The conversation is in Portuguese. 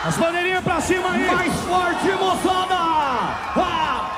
As bandeirinhas pra cima aí. Mais forte, moçada.